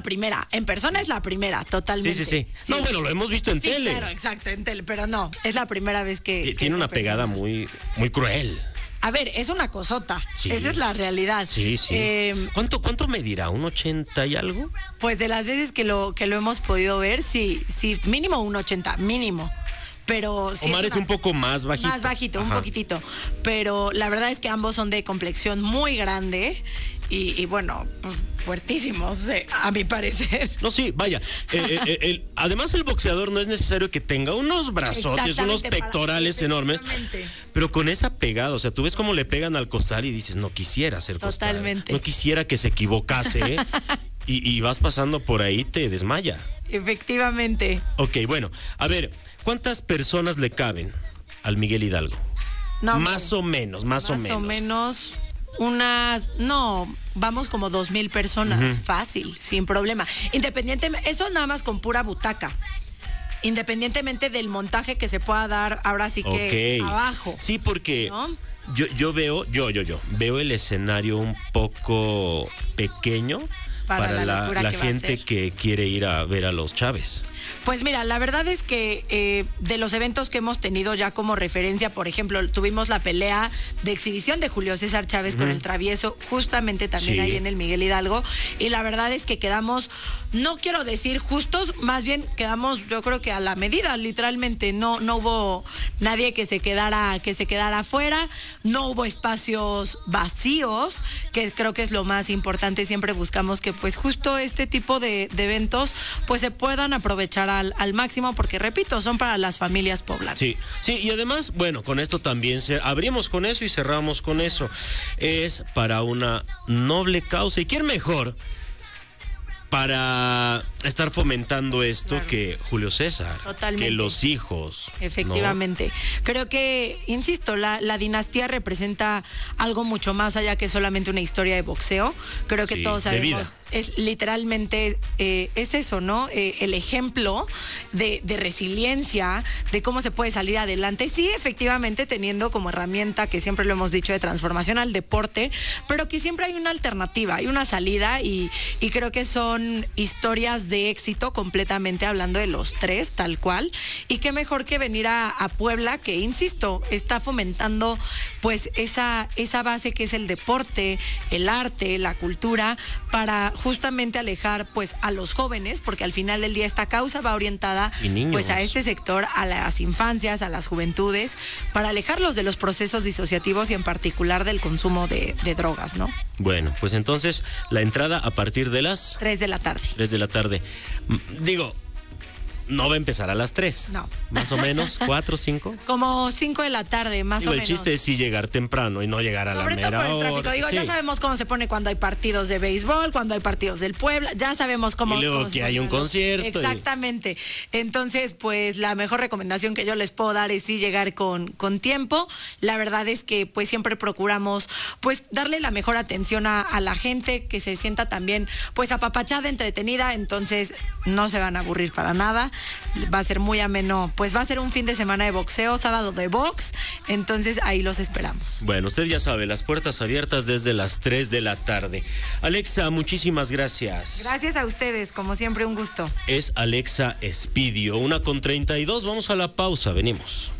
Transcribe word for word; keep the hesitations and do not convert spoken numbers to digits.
primera, en persona es la primera, totalmente. Sí, sí, sí. sí. No, bueno, lo hemos visto en sí, tele. Claro, exacto, en tele, pero no, es la primera vez que... que Tiene una pegada muy, muy cruel. A ver, es una cosota, sí. esa es la realidad. Sí, sí. Eh, ¿Cuánto, cuánto medirá? ¿Un ochenta y algo? Pues de las veces que lo, que lo hemos podido ver, sí, sí, mínimo un ochenta, mínimo. Pero sí Omar es, una, es un poco más bajito. Más bajito, Ajá. un poquitito. Pero la verdad es que ambos son de complexión muy grande y, y bueno, fuertísimos, eh, a mi parecer. No, sí, vaya. Eh, eh, el, además, el boxeador no es necesario que tenga unos brazotes, unos pectorales para, enormes. Pero con esa pegada, o sea, tú ves cómo le pegan al costal y dices, no quisiera ser costal. Totalmente. No quisiera que se equivocase, ¿eh? y, y vas pasando por ahí, te desmaya. Efectivamente. Ok, bueno, a ver, ¿cuántas personas le caben al Miguel Hidalgo? No, más o menos, más, más o menos. Más o menos unas, no, vamos como dos mil personas, uh-huh. fácil, sin problema. Independientemente, eso nada más con pura butaca. Independientemente del montaje que se pueda dar, ahora sí que okay. abajo. Sí, porque ¿no? yo, yo veo, yo, yo, yo, veo el escenario un poco pequeño para, para la, la, la gente que quiere ir a ver a los Chávez. Pues mira, la verdad es que eh, de los eventos que hemos tenido ya como referencia, por ejemplo, tuvimos la pelea de exhibición de Julio César Chávez uh-huh. con el Travieso, justamente también sí. ahí en el Miguel Hidalgo, y la verdad es que quedamos, no quiero decir justos, más bien quedamos, yo creo que a la medida, literalmente, no, no hubo nadie que se quedara, que se quedara afuera, no hubo espacios vacíos, que creo que es lo más importante, siempre buscamos que pues justo este tipo de, de eventos pues se puedan aprovechar Al, al máximo, porque repito, son para las familias poblanas. Sí, sí, y además, bueno, con esto también se, abrimos con eso y cerramos con eso. Es para una noble causa. ¿Y quién mejor para estar fomentando esto claro. que Julio César? Totalmente. Que los hijos. Efectivamente. ¿No? Creo que, insisto, la, la dinastía representa algo mucho más allá que solamente una historia de boxeo. Creo que sí, todos sabemos. Es literalmente eh, es eso, ¿no? Eh, el ejemplo de, de resiliencia, de cómo se puede salir adelante. Sí, efectivamente, teniendo como herramienta, que siempre lo hemos dicho, de transformación al deporte, pero que siempre hay una alternativa, hay una salida y, y creo que son historias de éxito completamente hablando de los tres, tal cual. Y qué mejor que venir a, a Puebla, que, insisto, está fomentando pues esa, esa base que es el deporte, el arte, la cultura, para justamente alejar pues a los jóvenes, porque al final del día esta causa va orientada pues a este sector, a las infancias, a las juventudes, para alejarlos de los procesos disociativos y en particular del consumo de, de drogas, ¿no? Bueno, pues entonces la entrada a partir de las tres de la tarde. tres de la tarde. Digo, no va a empezar a las tres. No. Más o menos, cuatro, cinco. Como cinco de la tarde, más Digo, o menos. El chiste es sí llegar temprano y no llegar a Sobre la mera todo por el tráfico. hora. Digo, sí. ya sabemos cómo se pone cuando hay partidos de béisbol, cuando hay partidos del Puebla, ya sabemos cómo. Y luego cómo que hay un concierto. Exactamente. Y... Entonces, pues la mejor recomendación que yo les puedo dar es sí llegar con, con tiempo. La verdad es que pues siempre procuramos pues darle la mejor atención a, a la gente, que se sienta también pues apapachada, entretenida, entonces no se van a aburrir para nada. Va a ser muy ameno, pues va a ser un fin de semana de boxeo, sábado de box, entonces ahí los esperamos. Bueno, usted ya sabe, las puertas abiertas desde las tres de la tarde. Alexa, muchísimas gracias. Gracias a ustedes, como siempre, un gusto. Es Alexa Espidio, una con treinta y dos, vamos a la pausa, venimos.